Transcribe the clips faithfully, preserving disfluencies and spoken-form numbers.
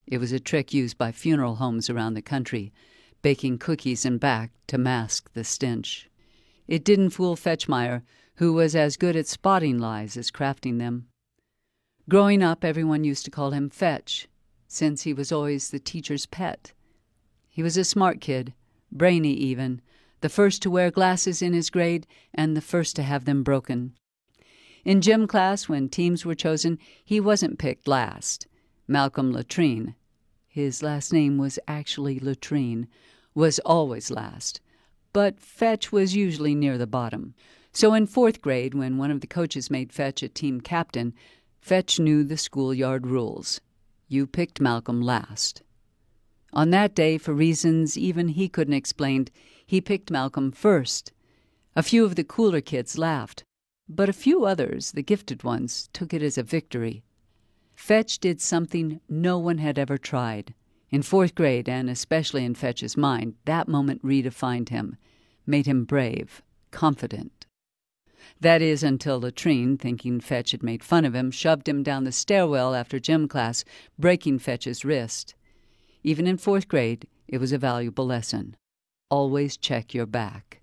It was a trick used by funeral homes around the country, baking cookies in back to mask the stench. It didn't fool Fetchmeyer, who was as good at spotting lies as crafting them. Growing up, everyone used to call him Fetch, since he was always the teacher's pet. He was a smart kid, brainy even, the first to wear glasses in his grade and the first to have them broken. In gym class, when teams were chosen, he wasn't picked last. Malcolm Latrine, his last name was actually Latrine, was always last, but Fetch was usually near the bottom. So in fourth grade, when one of the coaches made Fetch a team captain, Fetch knew the schoolyard rules. You picked Malcolm last. On that day, for reasons even he couldn't explain, he picked Malcolm first. A few of the cooler kids laughed, but a few others, the gifted ones, took it as a victory. Fetch did something no one had ever tried. In fourth grade, and especially in Fetch's mind, that moment redefined him, made him brave, confident. That is, until Latrine, thinking Fetch had made fun of him, shoved him down the stairwell after gym class, breaking Fetch's wrist. Even in fourth grade, it was a valuable lesson. Always check your back.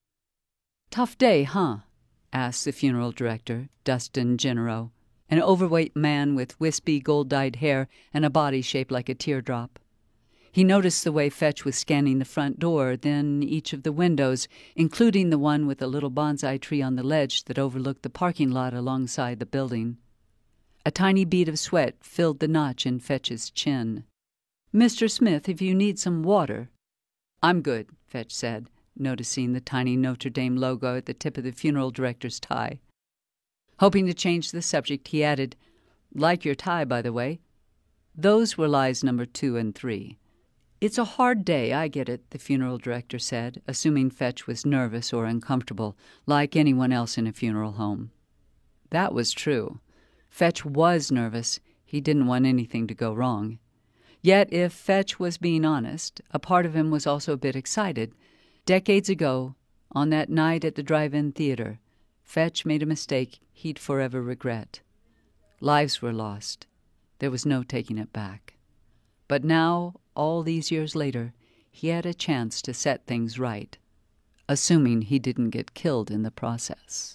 "Tough day, huh?" asked the funeral director, Dustin Genero, an overweight man with wispy, gold-dyed hair and a body shaped like a teardrop. He noticed the way Fetch was scanning the front door, then each of the windows, including the one with a little bonsai tree on the ledge that overlooked the parking lot alongside the building. A tiny bead of sweat filled the notch in Fetch's chin. "Mister Smith, if you need some water." "I'm good," Fetch said, noticing the tiny Notre Dame logo at the tip of the funeral director's tie. Hoping to change the subject, he added, "Like your tie, by the way." Those were lies number two and three. "It's a hard day, I get it," the funeral director said, assuming Fetch was nervous or uncomfortable, like anyone else in a funeral home. That was true. Fetch was nervous. He didn't want anything to go wrong. Yet, if Fetch was being honest, a part of him was also a bit excited. Decades ago, on that night at the drive-in theater, Fetch made a mistake he'd forever regret. Lives were lost. There was no taking it back. But now, all these years later, he had a chance to set things right, assuming he didn't get killed in the process.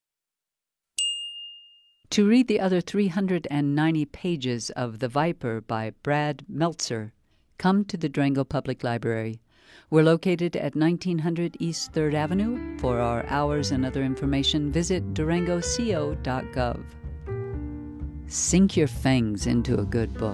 To read the other three hundred ninety pages of The Viper by Brad Meltzer, come to the Durango Public Library. We're located at nineteen hundred East third Avenue. For our hours and other information, visit durango co dot gov. Sink your fangs into a good book.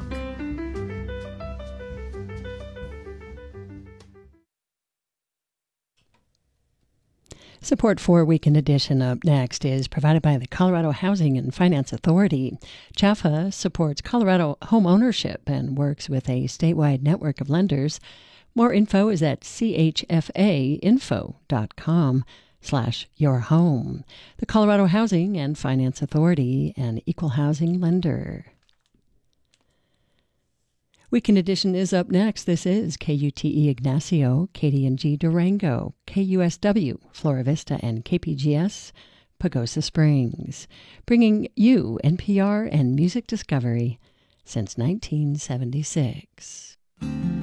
Support for Weekend Edition up next is provided by the Colorado Housing and Finance Authority. C H A F A supports Colorado home ownership and works with a statewide network of lenders. More info is at chfainfo.com slash your home. The Colorado Housing and Finance Authority, an equal housing lender. Weekend Edition is up next. This is K U T E Ignacio, K D N G Durango, K U S W Flora Vista, and K P G S Pagosa Springs, bringing you N P R and music discovery since nineteen seventy-six.